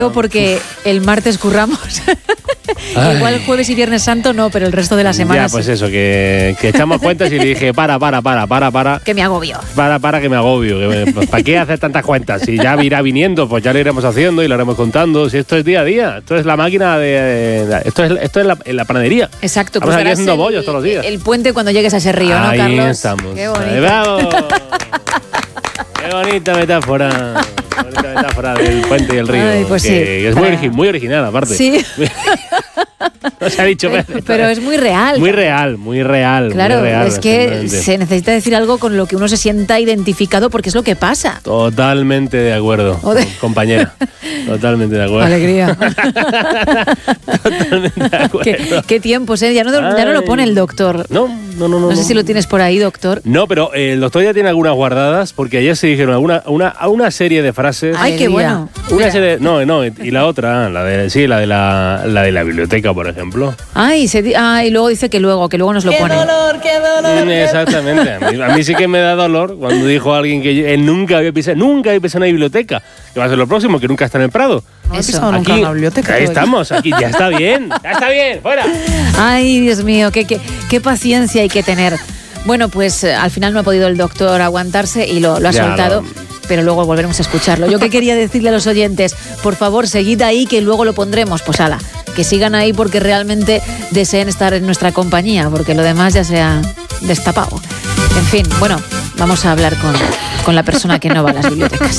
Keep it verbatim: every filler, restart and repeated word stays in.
Porque el martes curramos. Igual jueves y viernes santo no, pero el resto de la semana Ya, pues sí. eso, que, que echamos cuentas y le dije, para, para, para, para, para. Que me agobio. Para, para, que me agobio. Que, pues, ¿para qué hacer tantas cuentas? Si ya irá viniendo, pues ya lo iremos haciendo y lo iremos contando. Si esto es día a día, esto es la máquina de... de esto es, esto es la, en la panadería. Exacto. Estamos aquí cruzarás haciendo el- bollos todos los días. El puente cuando llegues a ese río, ¿no, Ahí Carlos? estamos. Qué bonito. Ahí vamos. Qué bonita metáfora. Qué bonita metáfora del puente y el río. Ay, pues que sí. es muy, Para- origi- muy original, aparte. Sí. No se ha dicho Pero, pero es muy real. Muy real, muy real. Claro, muy real, es que exactamente. se necesita decir algo con lo que uno se sienta identificado porque es lo que pasa. Totalmente de acuerdo, O de- compañera. Totalmente de acuerdo. Alegría. Totalmente de acuerdo. ¿Qué, qué tiempos, ¿eh? Ya no, ya no lo pone el doctor. No, no, no. No, No sé si lo tienes por ahí, doctor. No, pero eh, el doctor ya tiene algunas guardadas porque ayer se dijeron alguna, una, una serie de frases. Ay, qué bueno. Una serie, no, no, y la otra, la de, sí, la de la, la de la biblioteca, por ejemplo. Ay, se di- ay, luego dice que luego, que luego nos lo pone. Mm, Exactamente. A mí, a mí sí que me da dolor cuando dijo alguien que yo- él nunca había pisado, nunca había pisado una biblioteca. Que va a ser lo próximo, que nunca está en el Prado. No he Eso. pisado nunca Aquí, una biblioteca. ahí todavía. estamos, aquí ya está bien, ya está bien, fuera. Ay, Dios mío, qué, qué, qué paciencia hay que tener. Bueno, pues eh, al final no ha podido el doctor aguantarse y lo, lo ha Ya, soltado, no. pero luego volveremos a escucharlo. Yo que quería decirle a los oyentes, por favor, seguid ahí que luego lo pondremos. Pues ala, que sigan ahí porque realmente deseen estar en nuestra compañía, porque lo demás ya se ha destapado. En fin, bueno, vamos a hablar con, con la persona que no va a las bibliotecas.